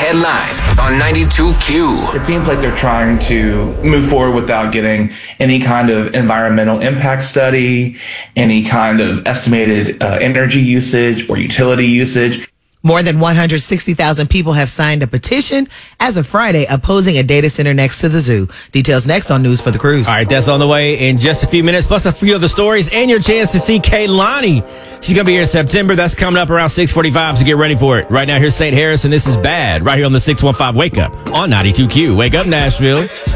headlines on 92Q. It seems like they're trying to move forward without getting any kind of environmental impact study, any kind of estimated energy usage or utility usage. More than 160,000 people have signed a petition as of Friday opposing a data center next to the zoo. Details next on News for the Cruise. All right, that's on the way in just a few minutes, plus a few other stories and your chance to see Kehlani. She's going to be here in September. That's coming up around 6:45, so get ready for it. Right now, here's St. Harris, and this is Bad, right here on the 615 Wake Up on 92Q. Wake up, Nashville.